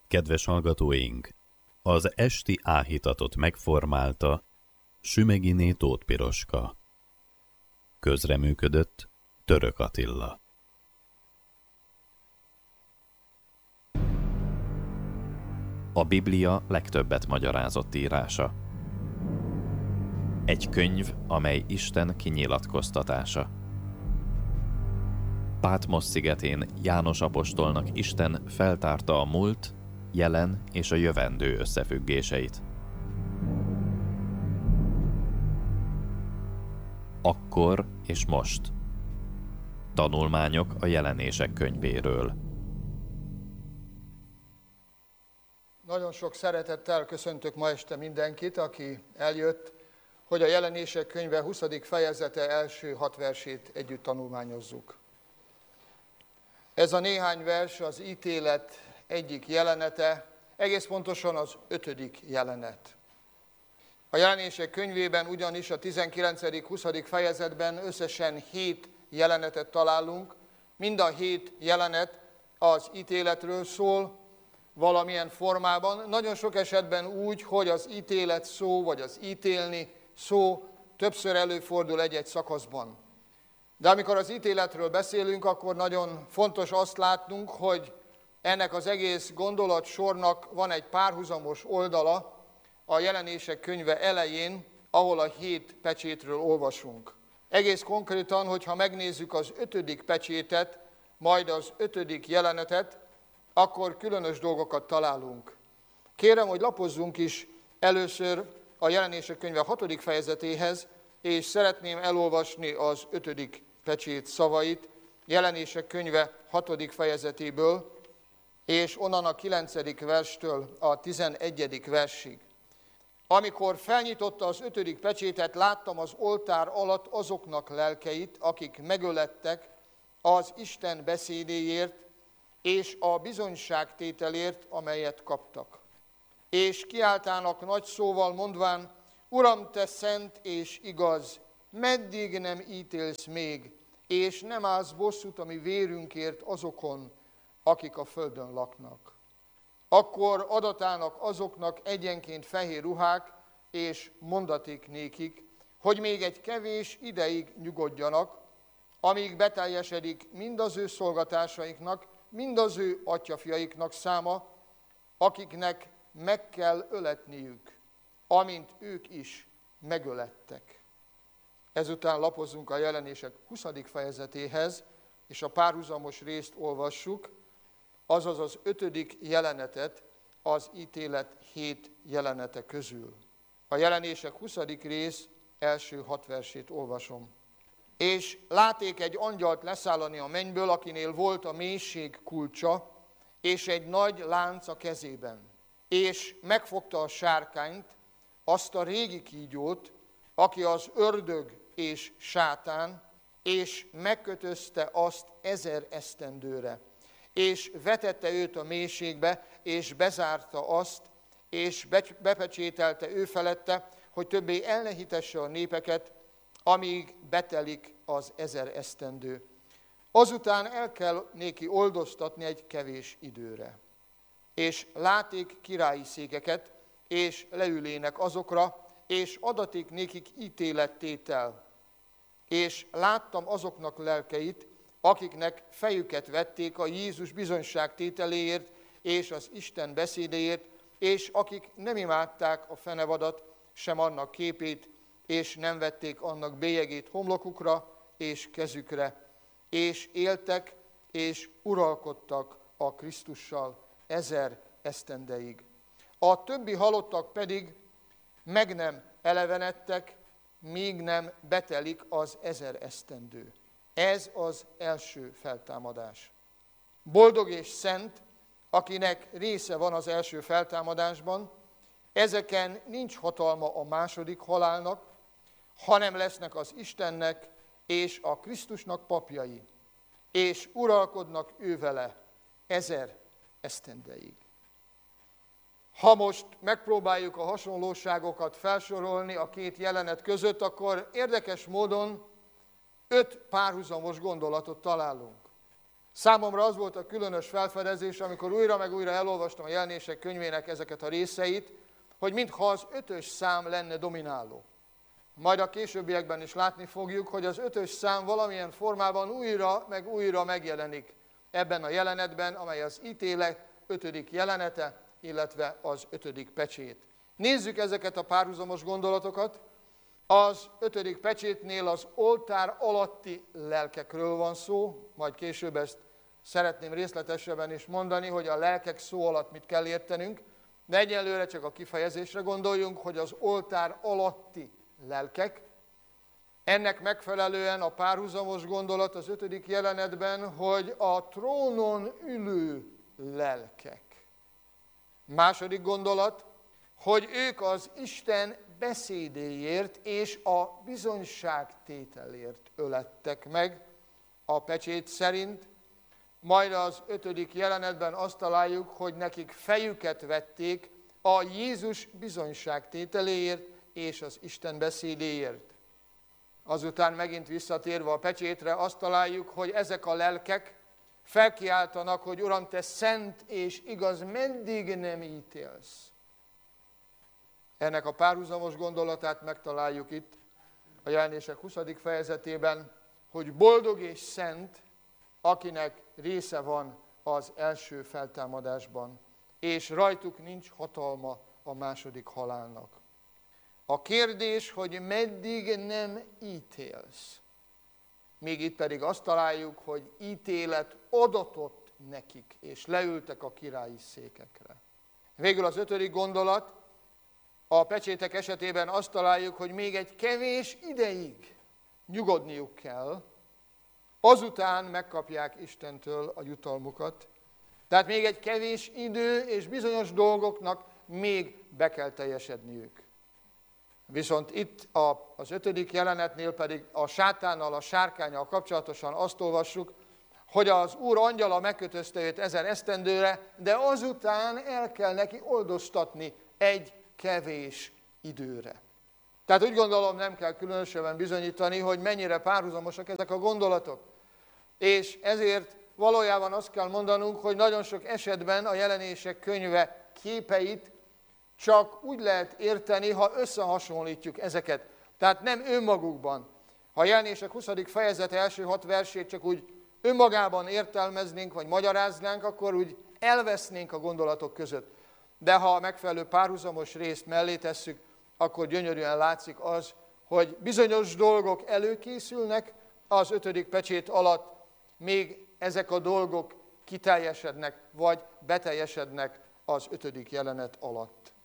Kedves hallgatóink! Az esti áhítatot megformálta Sümeginé Tóth Piroska. Közreműködött Török Attila. A Biblia legtöbbet magyarázott írása. Egy könyv, amely Isten kinyilatkoztatása. Pátmos szigetén János apostolnak Isten feltárta a múlt, jelen és a jövendő összefüggéseit. Akkor és most. Tanulmányok a Jelenések könyvéről. Nagyon sok szeretettel köszöntök ma este mindenkit, aki eljött, hogy a Jelenések könyve 20. fejezete első 6 versét együtt tanulmányozzuk. Ez a néhány vers az ítélet egyik jelenete, egész pontosan az 5. jelenet. A Jelenések könyvében ugyanis a 19.-20. fejezetben összesen 7 jelenetet találunk. Mind a 7 jelenet az ítéletről szól valamilyen formában. Nagyon sok esetben úgy, hogy az ítélet szó, vagy az ítélni szó többször előfordul egy-egy szakaszban. De amikor az ítéletről beszélünk, akkor nagyon fontos azt látnunk, hogy ennek az egész gondolatsornak van egy párhuzamos oldala a Jelenések könyve elején, ahol a 7 pecsétről olvasunk. Egész konkrétan, hogyha megnézzük az 5. pecsétet, majd az 5. jelenetet, akkor különös dolgokat találunk. Kérem, hogy lapozzunk is először a Jelenések könyve 6. fejezetéhez, és szeretném elolvasni az 5. pecsét szavait, Jelenések könyve 6. fejezetéből, és onnan a 9. verstől a 11. versig. Amikor felnyitotta az 5. pecsétet, láttam az oltár alatt azoknak lelkeit, akik megölettek az Isten beszédéért és a bizonyságtételért, amelyet kaptak. És kiáltának nagy szóval mondván: Uram, te szent és igaz, meddig nem ítélsz még, és nem állsz bosszút a mi vérünkért azokon, akik a földön laknak. Akkor adatának azoknak egyenként fehér ruhák, és mondaték nékik, hogy még egy kevés ideig nyugodjanak, amíg beteljesedik mind az ő szolgatásaiknak, mind az ő atyafiaiknak száma, akiknek meg kell öletniük, amint ők is megölettek. Ezután lapozzunk a Jelenések 20. fejezetéhez, és a párhuzamos részt olvassuk, azaz az 5. jelenetet az ítélet 7 jelenete közül. A Jelenések 20. rész első 6 versét olvasom. És láték egy angyalt leszállani a mennyből, akinél volt a mélység kulcsa, és egy nagy lánc a kezében. És megfogta a sárkányt, azt a régi kígyót, aki az ördög és sátán, és megkötözte azt 1000 esztendőre. És vetette őt a mélységbe, és bezárta azt, és bepecsételte ő felette, hogy többé el ne hitesse a népeket, amíg betelik az 1000 esztendő. Azután el kell néki oldoztatni egy kevés időre. És láték királyi székeket, és leülének azokra, és adaték nékik ítélettétel. És láttam azoknak lelkeit, akiknek fejüket vették a Jézus bizonyságtételéért és az Isten beszédéért, és akik nem imádták a fenevadat, sem annak képét, és nem vették annak bélyegét homlokukra és kezükre, és éltek és uralkodtak a Krisztussal 1000 esztendeig. A többi halottak pedig meg nem elevenedtek, míg nem betelik az 1000 esztendő. Ez az első feltámadás. Boldog és szent, akinek része van az első feltámadásban, ezeken nincs hatalma a második halálnak, hanem lesznek az Istennek és a Krisztusnak papjai, és uralkodnak ő vele 1000 esztendeig. Ha most megpróbáljuk a hasonlóságokat felsorolni a 2 jelenet között, akkor érdekes módon 5 párhuzamos gondolatot találunk. Számomra az volt a különös felfedezés, amikor újra meg újra elolvastam a Jelenések könyvének ezeket a részeit, hogy mintha az 5-ös szám lenne domináló. Majd a későbbiekben is látni fogjuk, hogy az 5-ös szám valamilyen formában újra meg újra megjelenik ebben a jelenetben, amely az ítélet 5. jelenete, illetve az 5. pecsét. Nézzük ezeket a párhuzamos gondolatokat. Az 5. pecsétnél az oltár alatti lelkekről van szó, majd később ezt szeretném részletesebben is mondani, hogy a lelkek szó alatt mit kell értenünk, de egyelőre csak a kifejezésre gondoljunk, hogy az oltár alatti lelkek. Ennek megfelelően a párhuzamos gondolat az 5. jelenetben, hogy a trónon ülő lelkek. Második gondolat, hogy ők az Isten beszédéért és a bizonyságtételért ölettek meg a pecsét szerint, majd az 5. jelenetben azt találjuk, hogy nekik fejüket vették a Jézus bizonyságtételéért és az Isten beszédéért. Azután megint visszatérve a pecsétre azt találjuk, hogy ezek a lelkek felkiáltanak, hogy Uram, te szent és igaz, meddig nem ítélsz. Ennek a párhuzamos gondolatát megtaláljuk itt a Jelenések 20. fejezetében, hogy boldog és szent, akinek része van az első feltámadásban, és rajtuk nincs hatalma a második halálnak. A kérdés, hogy meddig nem ítélsz. Még itt pedig azt találjuk, hogy ítélet adatott nekik, és leültek a királyi székekre. Végül az 5. gondolat, a pecsétek esetében azt találjuk, hogy még egy kevés ideig nyugodniuk kell, azután megkapják Istentől a jutalmukat. Tehát még egy kevés idő és bizonyos dolgoknak még be kell teljesedniük. Viszont itt az 5. jelenetnél pedig a sátánnal, a sárkánnyal kapcsolatosan azt olvassuk, hogy az Úr angyala megkötözte őt 1000 esztendőre, de azután el kell neki oldoztatni egy kevés időre. Tehát úgy gondolom, nem kell különösebben bizonyítani, hogy mennyire párhuzamosak ezek a gondolatok. És ezért valójában azt kell mondanunk, hogy nagyon sok esetben a Jelenések könyve képeit csak úgy lehet érteni, ha összehasonlítjuk ezeket. Tehát nem önmagukban. Ha a Jelenések 20. fejezete első 6 versét csak úgy önmagában értelmeznénk, vagy magyaráznánk, akkor úgy elvesznénk a gondolatok között. De ha a megfelelő párhuzamos részt mellé tesszük, akkor gyönyörűen látszik az, hogy bizonyos dolgok előkészülnek az 5. pecsét alatt, még ezek a dolgok kiteljesednek, vagy beteljesednek az 5. jelenet alatt.